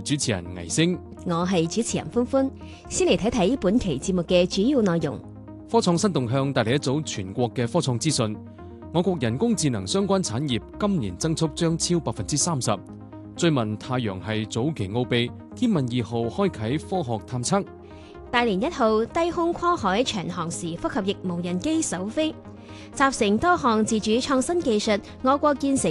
主持人倪星， 我係主持人歡歡。先嚟睇睇本期節目嘅主要內容。 科創新動向帶嚟一組全國嘅科創資訊。我國人工智能相關產業今年增速將超30%。追問太陽系早期奧秘，天問2號開啟科學探測。 大連1號低空跨海長航時複合翼無人機首飛，集成多項自主創新技術，我國建成